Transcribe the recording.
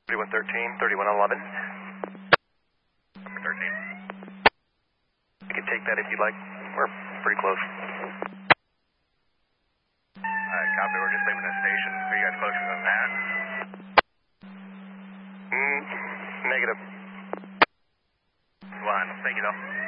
3113, 3111. Number 13. You can take that if you'd like. We're pretty close. Copy, we're just leaving the station. Are you guys closer than that? Negative. One, thank you though.